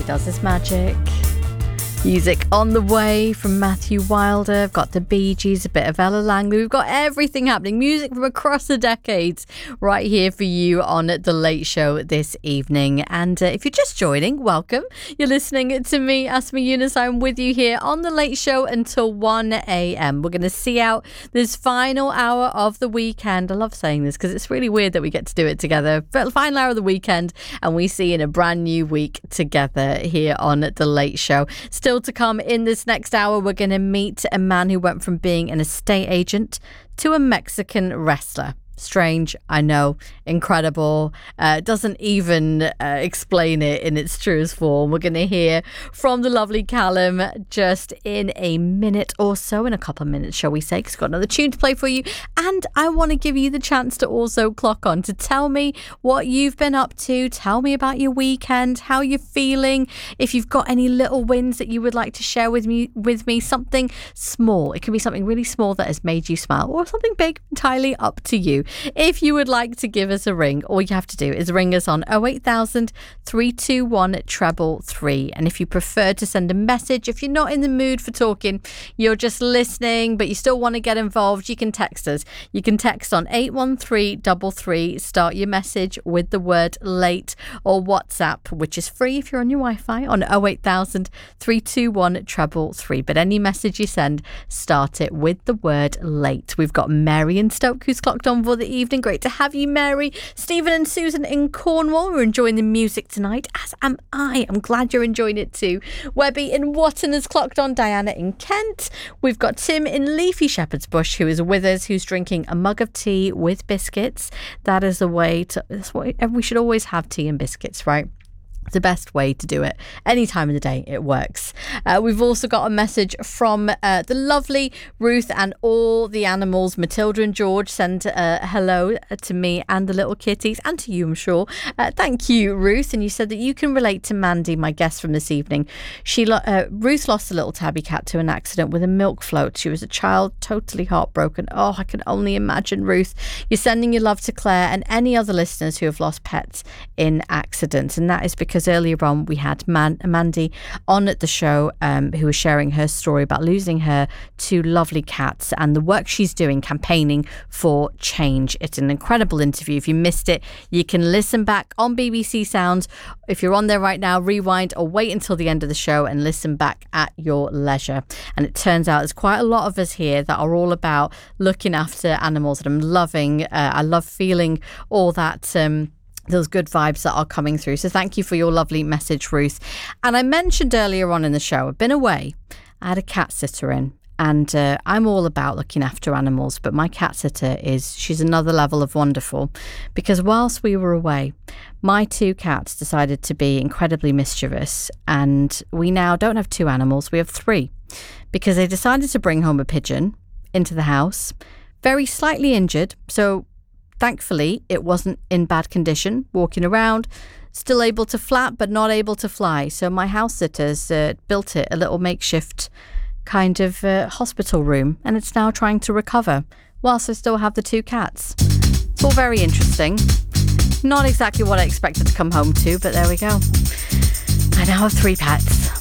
does his magic. Music on the way from Matthew Wilder. I've got the Bee Gees, a bit of Ella Langley. We've got everything happening. Music from across the decades right here for you on The Late Show this evening. And if you're just joining, welcome. You're listening to me, Asma Yunus. I'm with you here on The Late Show until 1 a.m. We're going to see out this final hour of the weekend. I love saying this because it's really weird that we get to do it together. But final hour of the weekend and we see in a brand new week together here on The Late Show. Still to come in this next hour, we're going to meet a man who went from being an estate agent to a Mexican wrestler. Strange, I know, incredible, doesn't even explain it in its truest form. We're going to hear from the lovely Callum just in a minute or so, in a couple of minutes, shall we say, because I've got another tune to play for you. And I want to give you the chance to also clock on to tell me what you've been up to. Tell me about your weekend, how you're feeling, if you've got any little wins that you would like to share with me, something small. It can be something really small that has made you smile, or something big, entirely up to you. If you would like to give us a ring, all you have to do is ring us on 08000 321 333. And if you prefer to send a message, if you're not in the mood for talking, you're just listening, but you still want to get involved, you can text us. You can text on 81333, start your message with the word late, or WhatsApp, which is free if you're on your Wi-Fi, on 08000 321 333. But any message you send, start it with the word late. We've got Mary in Stoke who's clocked on for the evening. Great to have you, Mary. Stephen and Susan in Cornwall. We're enjoying the music tonight, as am I. I'm glad you're enjoying it too. Webby in Watton has clocked on. Diana in Kent. We've got Tim in Leafy Shepherd's Bush who is with us, who's drinking a mug of tea with biscuits. That is the way to... we should always have tea and biscuits, right? The best way to do it. Any time of the day, it works. We've also got a message from the lovely Ruth and all the animals. Matilda and George send hello to me and the little kitties, and to you, I'm sure. Thank you, Ruth. And you said that you can relate to Mandy, my guest from this evening. Ruth lost a little tabby cat to an accident with a milk float. She was a child, totally heartbroken. Oh, I can only imagine, Ruth. You're sending your love to Claire and any other listeners who have lost pets in accidents. And that is because earlier on we had Mandy on at the show who was sharing her story about losing her two lovely cats and the work she's doing campaigning for change. It's an incredible interview. If you missed it, you can listen back on BBC Sounds. If you're on there right now, rewind or wait until the end of the show and listen back at your leisure. And it turns out there's quite a lot of us here that are all about looking after animals, and I'm loving, I love feeling all that those good vibes that are coming through. So thank you for your lovely message, Ruth. And I mentioned earlier on in the show, I've been away. I had a cat sitter in, and I'm all about looking after animals, but my cat sitter she's another level of wonderful, because whilst we were away, my two cats decided to be incredibly mischievous, and we now don't have two animals, we have three, because they decided to bring home a pigeon into the house, very slightly injured, so thankfully, it wasn't in bad condition, walking around, still able to flap, but not able to fly. So my house sitters built it a little makeshift kind of hospital room, and it's now trying to recover, whilst I still have the two cats. It's all very interesting. Not exactly what I expected to come home to, but there we go. I now have three pets.